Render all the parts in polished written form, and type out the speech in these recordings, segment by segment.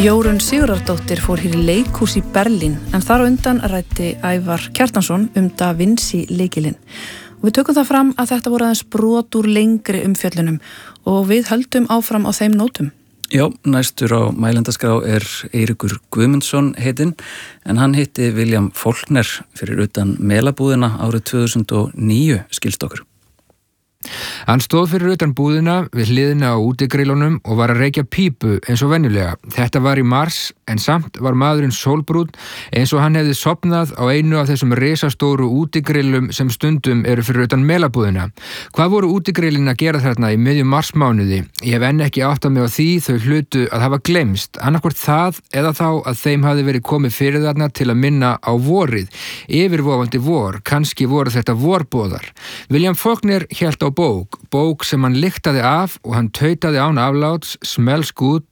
Jórunn Sigurðardóttir fór hér í leikhús í Berlín en þar á undan ræddi Ævar Kjartansson Da Vinci leikilinn. Og við tökum það fram að þetta voru aðeins brot úr lengri umfjöllunum og við höldum áfram á þeim nótum. Já, næstur á mælendaskrá Eiríkur Guðmundsson heitinn, en hann hitti William Faulkner fyrir utan Melabúðina árið 2009, skilst okkur. Hann stóð fyrir utan búðina við hliðina á útigrillunum og var að reykja pípu eins og venjulega. Þetta var í mars, en samt var maðurinn sólbrúnn eins og hann hefði sofnað á einu af þessum risastóru útigrillum sem stundum eru fyrir utan Melabúðina. Hvað voru útigrillin að gera þarna í miðjum marsmánuði? Ég hef enn ekki áttað mig á því, þau hlutu að hafa gleymst. Annarkvort það eða þá að þeim hafði verið komið fyrir þarna til að minna á vorið. Yfirvofandi vor, kannski voru þetta vorboðar. William Faulkner hélt á bók sem hann lyktaði af og hann tautaði án afláts, smells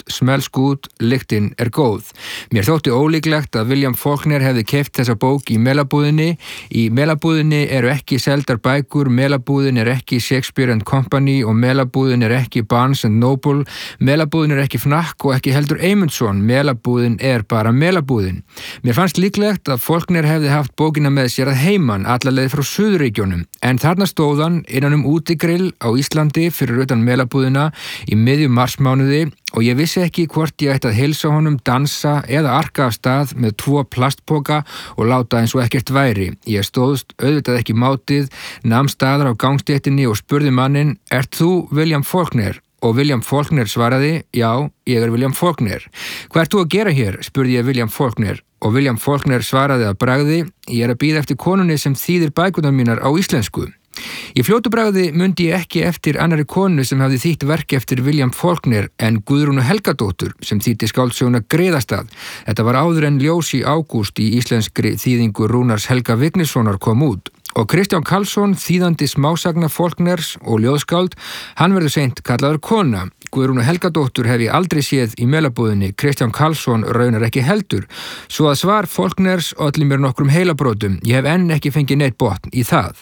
good, lyktin góð. Mér þótti ólíklegt að William Faulkner hefði keypt þessa bók í Melabúðinni. Í Melabúðinni eru ekki seldar bækur, Melabúðin ekki Shakespeare & Company og Melabúðin ekki Barnes & Noble, Melabúðin ekki Fnac og ekki heldur Eymundsson, Melabúðin bara Melabúðin. Mér fannst líklegt að Faulkner hefði haft bókina með sér að heiman, alla leið frá Suðurríkjunum, en þarna stóð hann innan útigrill á Íslandi fyrir utan Melabúðina í miðjum marsmánuði og ég vissi ekki hvort ég ætti að heilsa honum, dansa eða arka af stað með 2 plastpoka og láta eins og ekkert væri. Ég stóðst auðvitað ekki mátið, nam staðar á gangstéttinni og spurði manninn: "Ert þú William Faulkner?" Og William Faulkner svaraði: "Já, ég William Faulkner." "Hvað ert þú að gera hér?" spurði ég William Faulkner. Og William Faulkner svaraði að bragði: "Ég að bíða eftir konunni sem þýðir bækurnar mínar á íslensku." Í fljótu bragði mundi ég ekki eftir annarri konu sem hafði þýtt verk eftir William Faulkner en Guðrúnu Helgadóttur sem þýddi skáldsöguna Griðastað. Þetta var áður en Ljós í ágúst í íslenskri þýðingu Rúnars Helga Vignissonar kom út. Og Kristján Karlsson, þýðandi smásagna Faulkners og ljóðskáld, hann verður seint kallaður kona. Guðrúnu Helgadóttur hef ég aldrei séð í Melabúðinni, Kristján Karlsson raunar ekki heldur. Svo að svar Faulkners olli mér nokkrum heilabrótum. Ég hef enn ekki fengið neitt botn í það.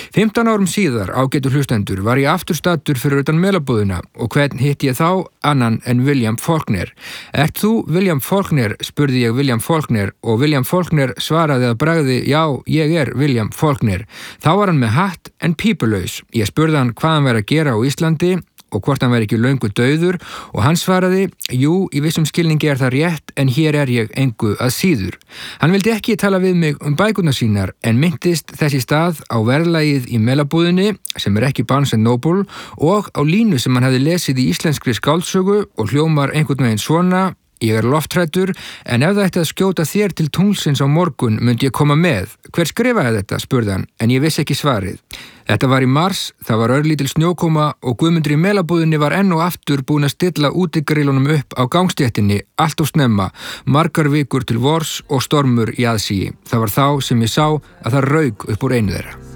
15 árum síðar, ágætu hlustendur, var ég aftur staddur fyrir utan Melabúðina og hvern hitti ég þá annan en William Faulkner. "Ert þú William Faulkner?" spurði ég William Faulkner og William Faulkner svaraði að bragði: "Já, ég William Faulkner." Þá var hann með hatt en pípulaus. Ég spurði hann hvað hann væri að gera á Íslandi og hvort hann væri ekki löngu dauður og hann svaraði: "Jú, í vissum skilningi það rétt en hér ég engu að síður." Hann vildi ekki tala við mig bækurnar sínar en minntist þess í stað á verðlagið í Melabúðinni sem ekki Barnes & Noble og á línu sem hann hefði lesið í íslenskri skáldsögu og hljómar einhvern veginn svona: "Ég lofthræddur, en ef það ætti að skjóta þér til tunglsins á morgun myndi ég koma með." "Hver skrifaði þetta?" spurði hann, en ég vissi ekki svarið. Þetta var í mars, það var örlítil snjókoma og Guðmundur í Melabúðinni var enn og aftur búin að stilla útigrillunum upp á gangstéttinni, allt of snemma, margar vikur til vors og stormur í aðsigi. Það var þá sem ég sá að það rauk upp úr einu þeirra.